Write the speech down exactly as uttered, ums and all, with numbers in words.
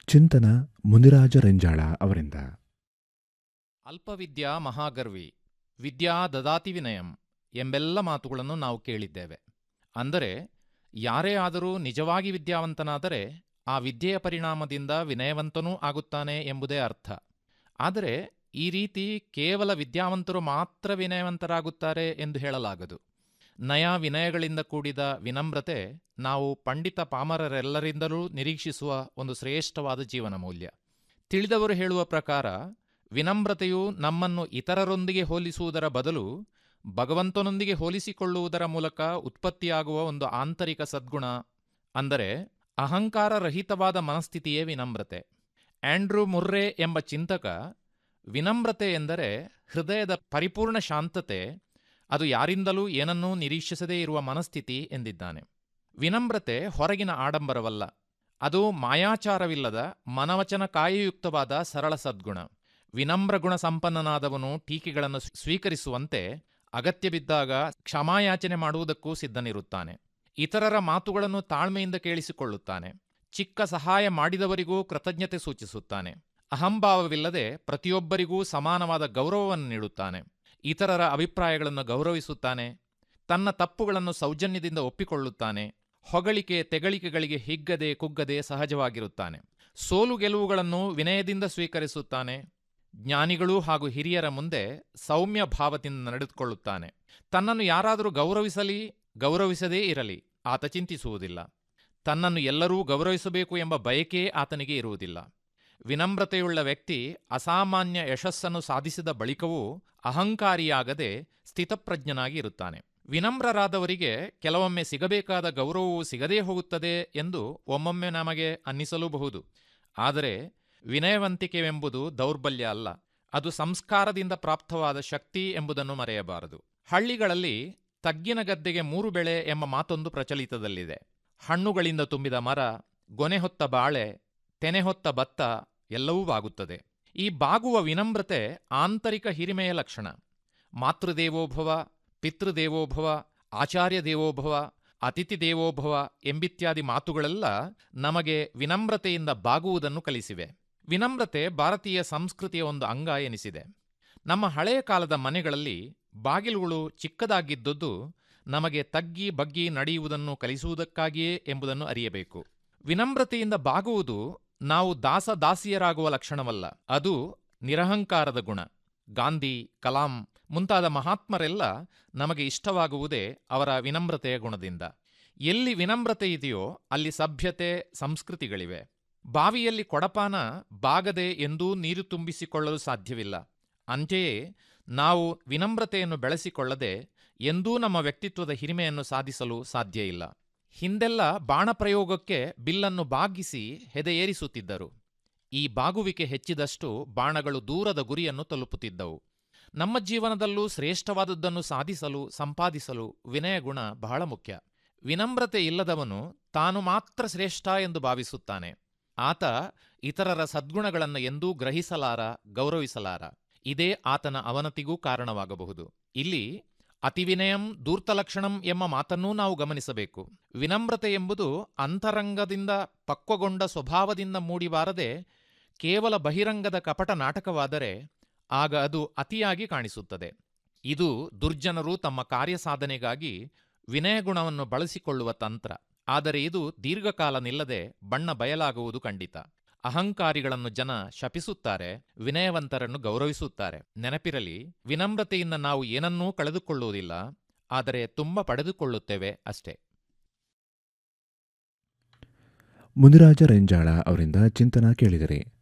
ಚಿಂತನ ಮುನಿರಾಜ ರೆಂಜಾಳ ಅವರಿಂದ. ಅಲ್ಪವಿದ್ಯಾ ಮಹಾಗರ್ವಿ, ವಿದ್ಯಾ ದದಾತಿ ವಿನಯಂ ಎಂಬೆಲ್ಲ ಮಾತುಗಳನ್ನು ನಾವು ಕೇಳಿದ್ದೇವೆ. ಅಂದರೆ ಯಾರೇ ಆದರೂ ನಿಜವಾಗಿ ವಿದ್ಯಾವಂತನಾದರೆ ಆ ವಿದ್ಯೆಯ ಪರಿಣಾಮದಿಂದ ವಿನಯವಂತನೂ ಆಗುತ್ತಾನೆ ಎಂಬುದೇ ಅರ್ಥ. ಆದರೆ ಈ ರೀತಿ ಕೇವಲ ವಿದ್ಯಾವಂತರು ಮಾತ್ರ ವಿನಯವಂತರಾಗುತ್ತಾರೆ ಎಂದು ಹೇಳಲಾಗದು. ನಯ ವಿನಯಗಳಿಂದ ಕೂಡಿದ ವಿನಮ್ರತೆ ನಾವು ಪಂಡಿತ ಪಾಮರರೆಲ್ಲರಿಂದಲೂ ನಿರೀಕ್ಷಿಸುವ ಒಂದು ಶ್ರೇಷ್ಠವಾದ ಜೀವನ ಮೌಲ್ಯ. ತಿಳಿದವರು ಹೇಳುವ ಪ್ರಕಾರ ವಿನಮ್ರತೆಯು ನಮ್ಮನ್ನು ಇತರರೊಂದಿಗೆ ಹೋಲಿಸುವುದರ ಬದಲು ಭಗವಂತನೊಂದಿಗೆ ಹೋಲಿಸಿಕೊಳ್ಳುವುದರ ಮೂಲಕ ಉತ್ಪತ್ತಿಯಾಗುವ ಒಂದು ಆಂತರಿಕ ಸದ್ಗುಣ, ಅಂದರೆ ಅಹಂಕಾರರಹಿತವಾದ ಮನಸ್ಥಿತಿಯೇ ವಿನಮ್ರತೆ. ಆಂಡ್ರೂ ಮುರ್ರೆ ಎಂಬ ಚಿಂತಕ ವಿನಮ್ರತೆ ಎಂದರೆ ಹೃದಯದ ಪರಿಪೂರ್ಣ ಶಾಂತತೆ, ಅದು ಯಾರಿಂದಲೂ ಏನನ್ನೂ ನಿರೀಕ್ಷಿಸದೇ ಇರುವ ಮನಸ್ಥಿತಿ ಎಂದಿದ್ದಾನೆ. ವಿನಮ್ರತೆ ಹೊರಗಿನ ಆಡಂಬರವಲ್ಲ, ಅದು ಮಾಯಾಚಾರವಿಲ್ಲದ ಮನವಚನ ಕಾಯಯುಕ್ತವಾದ ಸರಳ ಸದ್ಗುಣ. ವಿನಮ್ರ ಗುಣ ಸಂಪನ್ನನಾದವನು ಟೀಕೆಗಳನ್ನು ಸ್ವೀಕರಿಸುವಂತೆ ಅಗತ್ಯ ಬಿದ್ದಾಗ ಕ್ಷಮಾಯಾಚನೆ ಮಾಡುವುದಕ್ಕೂ ಸಿದ್ಧನಿರುತ್ತಾನೆ. ಇತರರ ಮಾತುಗಳನ್ನು ತಾಳ್ಮೆಯಿಂದ ಕೇಳಿಸಿಕೊಳ್ಳುತ್ತಾನೆ. ಚಿಕ್ಕ ಸಹಾಯ ಮಾಡಿದವರಿಗೂ ಕೃತಜ್ಞತೆ ಸೂಚಿಸುತ್ತಾನೆ. ಅಹಂಭಾವವಿಲ್ಲದೆ ಪ್ರತಿಯೊಬ್ಬರಿಗೂ ಸಮಾನವಾದ ಗೌರವವನ್ನು ನೀಡುತ್ತಾನೆ. ಇತರರ ಅಭಿಪ್ರಾಯಗಳನ್ನು ಗೌರವಿಸುತ್ತಾನೆ. ತನ್ನ ತಪ್ಪುಗಳನ್ನು ಸೌಜನ್ಯದಿಂದ ಒಪ್ಪಿಕೊಳ್ಳುತ್ತಾನೆ. ಹೊಗಳಿಕೆ ತೆಗಳಿಕೆಗಳಿಗೆ ಹಿಗ್ಗದೆ ಕುಗ್ಗದೆ ಸಹಜವಾಗಿರುತ್ತಾನೆ. ಸೋಲು ಗೆಲುವುಗಳನ್ನು ವಿನಯದಿಂದ ಸ್ವೀಕರಿಸುತ್ತಾನೆ. ಜ್ಞಾನಿಗಳು ಹಾಗೂ ಹಿರಿಯರ ಮುಂದೆ ಸೌಮ್ಯ ಭಾವದಿಂದ ನಡೆದುಕೊಳ್ಳುತ್ತಾನೆ. ತನ್ನನ್ನು ಯಾರಾದರೂ ಗೌರವಿಸಲಿ ಗೌರವಿಸದೇ ಇರಲಿ ಆತ ಚಿಂತಿಸುವುದಿಲ್ಲ. ತನ್ನನ್ನು ಎಲ್ಲರೂ ಗೌರವಿಸಬೇಕು ಎಂಬ ಬಯಕೆ ಆತನಿಗೆ ಇರುವುದಿಲ್ಲ. ವಿನಮ್ರತೆಯುಳ್ಳ ವ್ಯಕ್ತಿ ಅಸಾಮಾನ್ಯ ಯಶಸ್ಸನ್ನು ಸಾಧಿಸಿದ ಬಳಿಕವೂ ಅಹಂಕಾರಿಯಾಗದೆ ಸ್ಥಿತಪ್ರಜ್ಞನಾಗಿ ಇರುತ್ತಾನೆ. ವಿನಮ್ರರಾದವರಿಗೆ ಕೆಲವೊಮ್ಮೆ ಸಿಗಬೇಕಾದ ಗೌರವವು ಸಿಗದೇ ಹೋಗುತ್ತದೆ ಎಂದು ಒಮ್ಮೊಮ್ಮೆ ನಮಗೆ ಅನ್ನಿಸಲೂಬಹುದು. ಆದರೆ ವಿನಯವಂತಿಕೆವೆಂಬುದು ದೌರ್ಬಲ್ಯ ಅಲ್ಲ, ಅದು ಸಂಸ್ಕಾರದಿಂದ ಪ್ರಾಪ್ತವಾದ ಶಕ್ತಿ ಎಂಬುದನ್ನು ಮರೆಯಬಾರದು. ಹಳ್ಳಿಗಳಲ್ಲಿ ತಗ್ಗಿನ ಗದ್ದೆಗೆ ಮೂರು ಬೆಳೆ ಎಂಬ ಮಾತೊಂದು ಪ್ರಚಲಿತದಲ್ಲಿದೆ. ಹಣ್ಣುಗಳಿಂದ ತುಂಬಿದ ಮರ, ಗೊನೆ ಹೊತ್ತ ಬಾಳೆ, ತೆನೆ ಹೊತ್ತ ಭತ್ತ ಎಲ್ಲವೂ ಬಾಗುತ್ತದೆ. ಈ ಬಾಗುವ ವಿನಮ್ರತೆ ಆಂತರಿಕ ಹಿರಿಮೆಯ ಲಕ್ಷಣ. ಮಾತೃದೇವೋಭವ, ಪಿತೃದೇವೋಭವ, ಆಚಾರ್ಯ ದೇವೋಭವ, ಅತಿಥಿ ದೇವೋಭವ ಎಂಬಿತ್ಯಾದಿ ಮಾತುಗಳೆಲ್ಲ ನಮಗೆ ವಿನಮ್ರತೆಯಿಂದ ಬಾಗುವುದನ್ನು ಕಲಿಸಿವೆ. ವಿನಮ್ರತೆ ಭಾರತೀಯ ಸಂಸ್ಕೃತಿಯ ಒಂದು ಅಂಗ ಎನಿಸಿದೆ. ನಮ್ಮ ಹಳೆಯ ಕಾಲದ ಮನೆಗಳಲ್ಲಿ ಬಾಗಿಲುಗಳು ಚಿಕ್ಕದಾಗಿದ್ದದ್ದು ನಮಗೆ ತಗ್ಗಿ ಬಗ್ಗಿ ನಡೆಯುವುದನ್ನು ಕಲಿಸುವುದಕ್ಕಾಗಿಯೇ ಎಂಬುದನ್ನು ಅರಿಯಬೇಕು. ವಿನಮ್ರತೆಯಿಂದ ಬಾಗುವುದು ನಾವು ದಾಸ ದಾಸಿಯರಾಗುವ ಲಕ್ಷಣವಲ್ಲ, ಅದು ನಿರಹಂಕಾರದ ಗುಣ. ಗಾಂಧಿ, ಕಲಾಂ ಮುಂತಾದ ಮಹಾತ್ಮರೆಲ್ಲ ನಮಗೆ ಇಷ್ಟವಾಗುವುದೇ ಅವರ ವಿನಮ್ರತೆಯ ಗುಣದಿಂದ. ಎಲ್ಲಿ ವಿನಮ್ರತೆ ಇದೆಯೋ ಅಲ್ಲಿ ಸಭ್ಯತೆ, ಸಂಸ್ಕೃತಿಗಳಿವೆ. ಬಾವಿಯಲ್ಲಿ ಕೊಡಪಾನ ಬಾಗದೆ ಎಂದೂ ನೀರು ತುಂಬಿಸಿಕೊಳ್ಳಲು ಸಾಧ್ಯವಿಲ್ಲ. ಅಂತೆಯೇ ನಾವು ವಿನಮ್ರತೆಯನ್ನು ಬೆಳೆಸಿಕೊಳ್ಳದೆ ಎಂದೂ ನಮ್ಮ ವ್ಯಕ್ತಿತ್ವದ ಹಿರಿಮೆಯನ್ನು ಸಾಧಿಸಲು ಸಾಧ್ಯ ಇಲ್ಲ. ಹಿಂದೆಲ್ಲ ಬಾಣಪ್ರಯೋಗಕ್ಕೆ ಬಿಲ್ಲನ್ನು ಬಾಗಿಸಿ ಹೆದೆ ಏರಿಸುತ್ತಿದ್ದರು. ಈ ಬಾಗುವಿಕೆ ಹೆಚ್ಚಿದಷ್ಟು ಬಾಣಗಳು ದೂರದ ಗುರಿಯನ್ನು ತಲುಪುತ್ತಿದ್ದವು. ನಮ್ಮ ಜೀವನದಲ್ಲೂ ಶ್ರೇಷ್ಠವಾದದ್ದನ್ನು ಸಾಧಿಸಲು, ಸಂಪಾದಿಸಲು ವಿನಯಗುಣ ಬಹಳ ಮುಖ್ಯ. ವಿನಮ್ರತೆ ಇಲ್ಲದವನು ತಾನು ಮಾತ್ರ ಶ್ರೇಷ್ಠ ಎಂದು ಭಾವಿಸುತ್ತಾನೆ. ಆತ ಇತರರ ಸದ್ಗುಣಗಳನ್ನು ಎಂದೂ ಗ್ರಹಿಸಲಾರ, ಗೌರವಿಸಲಾರ. ಇದೇ ಆತನ ಅವನತಿಗೂ ಕಾರಣವಾಗಬಹುದು. ಇಲ್ಲಿ ಅತಿವಿನಯಂ ಧೂರ್ತಲಕ್ಷಣಂ ಎಂಬ ಮಾತನ್ನೂ ನಾವು ಗಮನಿಸಬೇಕು. ವಿನಮ್ರತೆ ಎಂಬುದು ಅಂತರಂಗದಿಂದ ಪಕ್ವಗೊಂಡ ಸ್ವಭಾವದಿಂದ ಮೂಡಿಬಾರದೆ ಕೇವಲ ಬಹಿರಂಗದ ಕಪಟ ನಾಟಕವಾದರೆ ಆಗ ಅದು ಅತಿಯಾಗಿ ಕಾಣಿಸುತ್ತದೆ. ಇದು ದುರ್ಜನರು ತಮ್ಮ ಕಾರ್ಯಸಾಧನೆಗಾಗಿ ವಿನಯಗುಣವನ್ನು ಬಳಸಿಕೊಳ್ಳುವ ತಂತ್ರ. ಆದರೆ ಇದು ದೀರ್ಘಕಾಲ ನಿಲ್ಲದೆ ಬಣ್ಣ ಬಯಲಾಗುವುದು ಖಂಡಿತ. ಅಹಂಕಾರಿಗಳನ್ನು ಜನ ಶಪಿಸುತ್ತಾರೆ, ವಿನಯವಂತರನ್ನು ಗೌರವಿಸುತ್ತಾರೆ. ನೆನಪಿರಲಿ, ವಿನಮ್ರತೆಯಿಂದ ನಾವು ಏನನ್ನೂ ಕಳೆದುಕೊಳ್ಳುವುದಿಲ್ಲ, ಆದರೆ ತುಂಬ ಪಡೆದುಕೊಳ್ಳುತ್ತೇವೆ ಅಷ್ಟೇ. ಮುನಿರಾಜ ರೆಂಜಾಳ ಅವರಿಂದ ಚಿಂತನ ಕೇಳಿದರೆ.